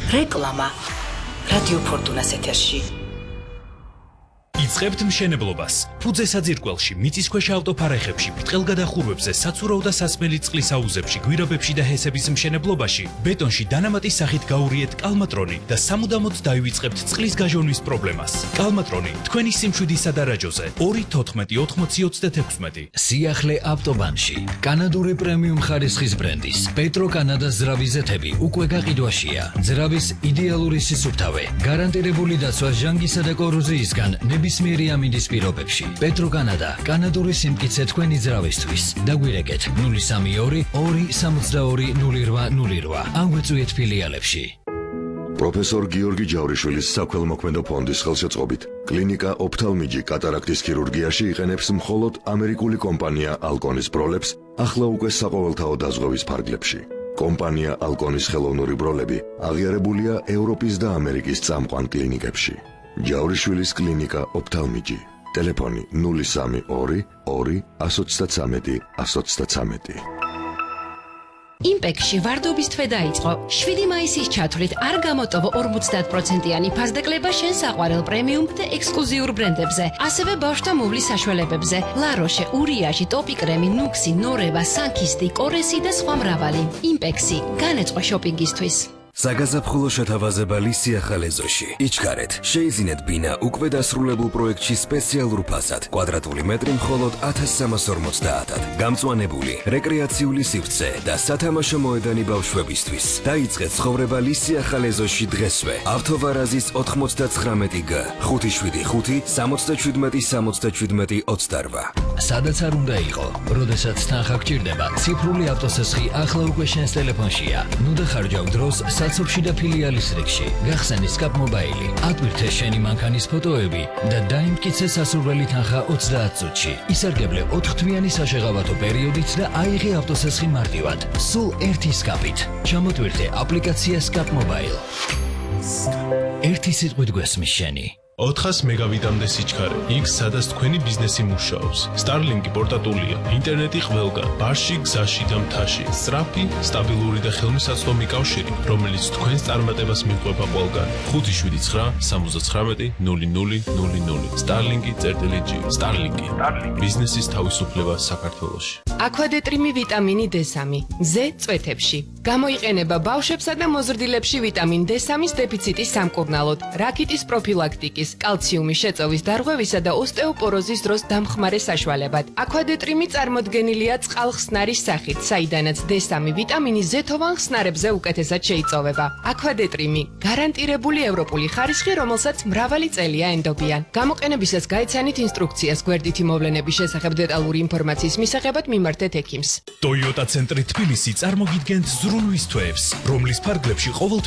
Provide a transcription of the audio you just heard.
რეკლამა რადიო ფორტუნას ეთერში. იწყებთ მშენებლობას. ფუძე საძირკველში, მიწისქვეშა ავტოფარეხებში, ბრტყელგადახურვებზე, საცურაო და სასმელი წყლის აუზებში, გვირაბებში და ჰესების მშენებლობაში, ბეტონში დანამატის სახით გაურიეთ კალმატრონი და სამუდამოდ დაივიწყებთ წყლის გაჟონვის პრობლემას. კალმატრონი თქვენი სიმშვიდისა და რაჯოზე 2-14-80-36. სიახლე ავტობანში. კანადური პრემიუმ ხარისხის ბრენდის პეტრო კანადას ძრავის ზეთები უკვე გაყიდვაშია. ძრავის იდეალური სისუფთავე, გარანტირებული დაცვა ჟანგისა და კოროზიისგან ნებისმიერი ამინდის პირობებში. პეტრო კანადა, კანადური სიმტკიცე თქვენი ძრავისთვის. დაგვირეკეთ 032 262 0808 ან გვეწვიეთ ფილიალებში. პროფესორ გიორგი ჯავრიშვილის საქველმოქმედო ფონდის ხელშეწყობით კლინიკა ოფთალმიჯი კატარაქტის ქირურგიაში იყენებს მხოლოდ ამერიკული კომპანია ალკონის ბროლებს ახლა უკვე საყოველთაო დაზღვევის ფარგლებში. კომპანია ალკონის ხელოვნური ბროლები აღიარებულია ევროპის და ამერიკის წამყვან კლინიკებში. ჯავრიშვილის კლინიკა ოფთალმიჯი. ტელეფონი 032 2 133 133. იმპექში ვარდობის თვე დაიწყო. 7 მაისის ჩათვლით არ გამოტოვო 50%-იანი ფასდაკლება შენ საყვარელ პრემიუმ და ექსკლუზიურ ბრენდებზე, ასევე ბავშვთა მოვლის საშუალებებზე. ლაროშე, ურიაჟი, ტოპი კრემი, ნუქსი, ნორევა, სანქისტი, კორესი და სხვა მრავალი. იმპექსი განეწყო შოპინგისთვის. საგაზაფხულო შეთავაზება ლისია ხალეზოში. იჩქარეთ, შეიძინეთ ბინა უკვე დასრულებულ პროექტში სპეციალურ ფასად. კვადრატული მეტრი მხოლოდ 1350-ად. გამწვანებული, რეკრეაციული სივრცე და სათამაშო მოედანი ბავშვებისთვის. დაიწყეთ ცხოვრება ლისია ხალეზოში დღესვე. ავთოვარაზის 99G 575 77 77 28. სადაც არ უნდა იყო, როდესაც თანხა გჭირდება, ციფრული ავტოსესხი ახლა უკვე შენს ტელეფონშია. ნუ დახარჯავ დროს საცობში და ფილიალის რიგში. გახსენი სკაპ მობაილი, ატვირთე შენი მანქანის ფოტოები და დაიმტკიცე სასურველი თანხა 30 წუთში. ისარგებლე 4 თვიანი საშეღავათო პერიოდით და აიღე ავტოსესხი მარტივად. სულ ერთი სკაპით. ჩამოტვირთე აპლიკაცია სკაპ მობაილ. ერთი სიტყვით გვესმის შენი. 400 მეგავიტამდე სიჩქარე, იქ სადაც თქვენი ბიზნესი მუშაობს. Starlink-ი პორტატულია, ინტერნეტი ყველგან, ბარში, გზაში და მთაში. სწრაფი, სტაბილური და ხელმისაწვდომი კავშირი, რომელიც თქვენს წარმატებას მიყვება ყველგან. 579 79 0000. Starlink-ი.G. Starlink-ი. ბიზნესის თავისუფლება საქართველოში. აქვადეტრიმი ვიტამინი D3 ზე წვეთებში. გამოიყენება ბავშვებსა და მოზრდილებში ვიტამინ D3-ის დეფიციტის სამკურნალოდ, რაკიტის პროფილაქტიკის, კალციუმის შეწოვის დარღვევისა და ოსტეოპოროზის დროს დამხმარე საშუალებად. აქვადეტრიმი წარმოდგენილია წყალხსნარის სახით, საიდანაც D3 ვიტამინი ზეთოვან ხსნარებზე უკეთესად შეიწოვება. აქვადეტრიმი გარანტირებული ევროპული ხარისხი, რომელსაც მრავალი წელია ენდობიან. გამოყენებისას გაეცანით ინსტრუქციას. გვერდითი მოვლენების შესახებ დეტალური ინფორმაციის მისაღებად მიმართეთ ექიმს. Toyota ცენტრი თბილისი წარმოგიდგენთ ზრუნვის თვეებს, რომლის ფარგლებში ყოველ